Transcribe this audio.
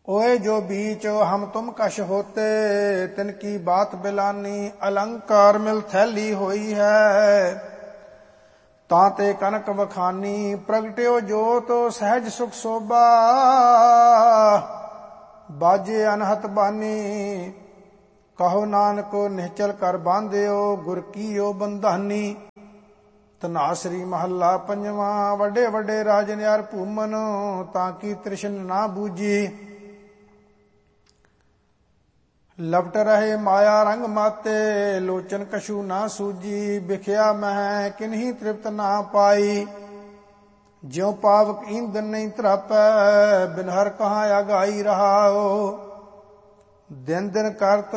ओए जो बीच हम तुम कश होते, तिनकी बात बिलानी, अलंकार मिल थैली होई है। ताते कनक बखानी, प्रगट्यो जोत सहज सुख शोभा, बाजे अनहत बानी। कहो नानक निश्चल कर बांध्यो, गुर कीयो बंधानी। ਧਨਾਸਰੀ ਮਹੱਲਾ ਪੰਜਵਾਂ। ਵੱਡੇ ਵੱਡੇ ਰਾਜਨ ਯਾਰ ਭੂਮਨ, ਤਾਂ ਕੀ ਤ੍ਰਿਸ਼ਨ ਨਾ ਬੂਝੀ। ਲਪਟ ਰਹੇ ਮਾਇਆ ਰੰਗ ਮਾਤੇ, ਲੋਚਨ ਕਛੂ ਨਾ ਸੂਝੀ। ਵਿਖਿਆ ਮਹਿ ਕਿਨਹੀ ਤ੍ਰਿਪਤ ਨਾ ਪਾਈ, ਜਿਉ ਪਾਵਕ ਈਂਧਨ ਨਹੀਂ ਧਰਾਪੈ। ਬਿਨ ਹਰ ਕਹਾਂ ਆਗਾਈ ਰਹਾਓ, ਦਿਨ ਦਿਨ ਕਰਤ